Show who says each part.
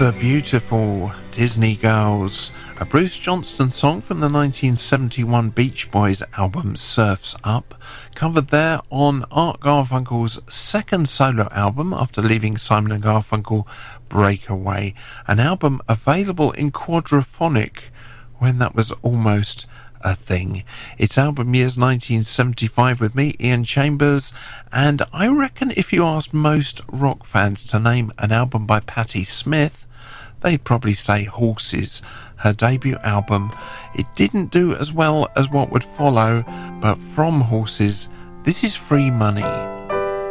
Speaker 1: The beautiful Disney Girls, a Bruce Johnston song from the 1971 Beach Boys album Surf's Up, covered there on Art Garfunkel's second solo album after leaving Simon & Garfunkel, Breakaway, an album available in quadraphonic when that was almost a thing. It's album years 1975 with me, Ian Chambers, and I reckon if you asked most rock fans to name an album by Patti Smith, they'd probably say Horses, her debut album. It didn't do as well as what would follow, but from Horses, this is Free Money.